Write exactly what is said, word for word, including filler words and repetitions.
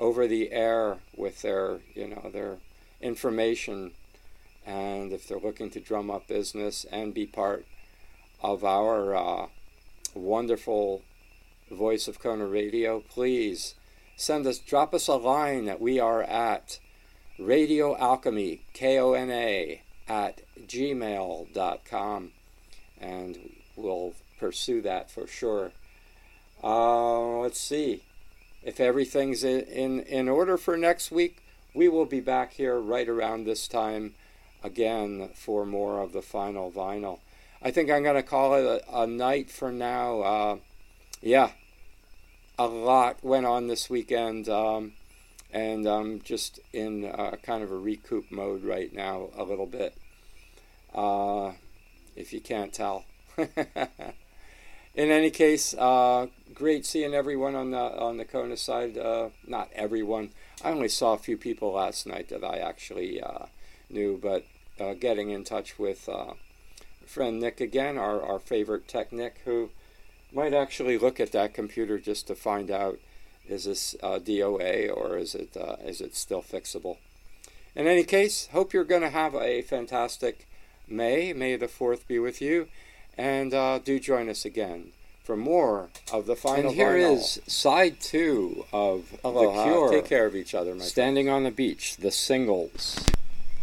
over the air with their, you know, their information. And if they're looking to drum up business and be part of our uh, wonderful Voice of Kona Radio, please send us, drop us a line that we are at Radio Alchemy, K O N A, at gmail dot com, and we'll pursue that for sure. Uh, let's see. If everything's in, in, in order for next week, we will be back here right around this time again for more of the Final Vinyl. I think I'm going to call it a, a night for now. Uh, yeah, a lot went on this weekend, um, and I'm just in uh, kind of a recoup mode right now a little bit, uh, if you can't tell. In any case, uh, great seeing everyone on the on the Kona side. Uh, not everyone. I only saw a few people last night that I actually uh, knew, but uh, getting in touch with uh, friend Nick again, our, our favorite tech Nick, who might actually look at that computer just to find out, is this uh, D O A or is it uh, is it still fixable? In any case, hope you're going to have a fantastic May. May the fourth be with you. And uh, do join us again for more of the Final And here Vinyl. is side two of Aloha. The Cure. Take care of each other, my Standing on the Beach, the singles.